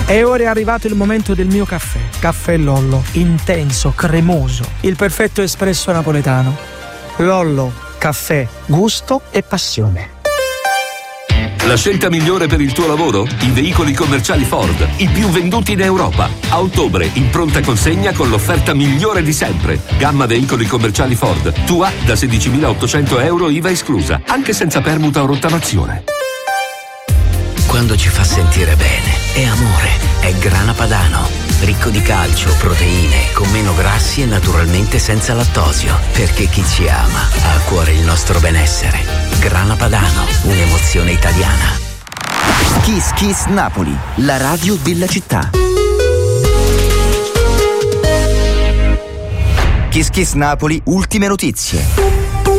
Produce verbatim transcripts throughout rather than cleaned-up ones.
E ora è arrivato il momento del mio caffè. Caffè Lollo, intenso, cremoso, il perfetto espresso napoletano. Lollo, caffè, gusto e passione. La scelta migliore per il tuo lavoro? I veicoli commerciali Ford, i più venduti in Europa. A ottobre, in pronta consegna con l'offerta migliore di sempre. Gamma veicoli commerciali Ford, tua da sedicimilaottocento euro I V A esclusa, anche senza permuta o rottamazione. Quando ci fa sentire bene, è amore, è Grana Padano. Ricco di calcio, proteine, con meno grassi e naturalmente senza lattosio. Perché chi ci ama ha a cuore il nostro benessere. Grana Padano, un'emozione italiana. Kiss Kiss Napoli, la radio della città. Kiss Kiss Napoli, ultime notizie.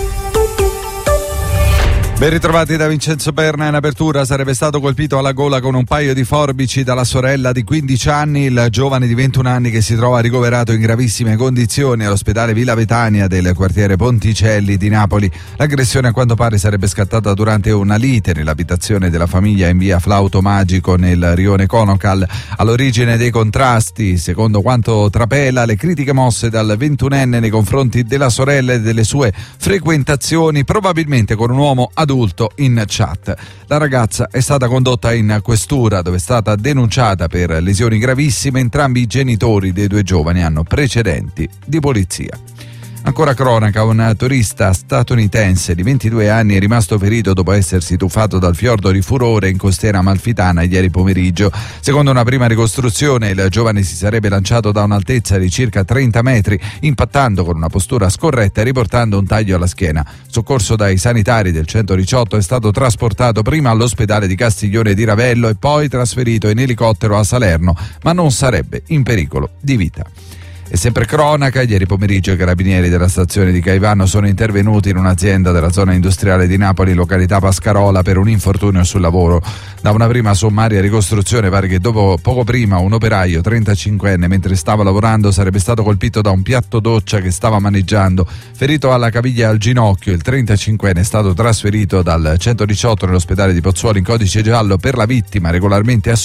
Ben ritrovati da Vincenzo Perna. In apertura sarebbe stato colpito alla gola con un paio di forbici dalla sorella di quindici anni, il giovane di ventuno anni che si trova ricoverato in gravissime condizioni all'ospedale Villa Betania del quartiere Ponticelli di Napoli. L'aggressione a quanto pare sarebbe scattata durante una lite nell'abitazione della famiglia in via Flauto Magico nel rione Conocal. All'origine dei contrasti, secondo quanto trapela, le critiche mosse dal ventunenne nei confronti della sorella e delle sue frequentazioni, probabilmente con un uomo adulto in chat. La ragazza è stata condotta in questura, dove è stata denunciata per lesioni gravissime. Entrambi i genitori dei due giovani hanno precedenti di polizia. Ancora cronaca, un turista statunitense di ventidue anni è rimasto ferito dopo essersi tuffato dal fiordo di Furore in costiera amalfitana ieri pomeriggio. Secondo una prima ricostruzione, il giovane si sarebbe lanciato da un'altezza di circa trenta metri, impattando con una postura scorretta e riportando un taglio alla schiena. Soccorso dai sanitari del centodiciotto, è stato trasportato prima all'ospedale di Castiglione di Ravello e poi trasferito in elicottero a Salerno, ma non sarebbe in pericolo di vita. E sempre cronaca, ieri pomeriggio i carabinieri della stazione di Caivano sono intervenuti in un'azienda della zona industriale di Napoli, località Pascarola, per un infortunio sul lavoro. Da una prima sommaria ricostruzione pare che dopo poco prima un operaio trentacinquenne, mentre stava lavorando, sarebbe stato colpito da un piatto doccia che stava maneggiando. Ferito alla caviglia e al ginocchio, il trentacinquenne è stato trasferito dal centodiciotto nell'ospedale di Pozzuolo in codice giallo per la vittima regolarmente assunta